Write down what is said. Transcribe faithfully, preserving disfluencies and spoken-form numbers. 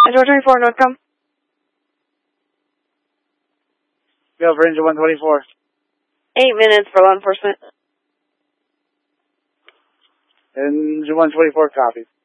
Engine one twenty-four, Northcom. Go for engine one twenty-four. Eight minutes for law enforcement. Engine one twenty-four, copy.